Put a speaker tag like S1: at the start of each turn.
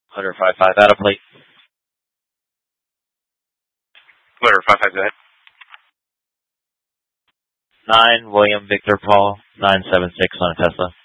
S1: 155 out of plate.
S2: Motor 55, go ahead.
S1: 9 William Victor Paul 976 on a Tesla.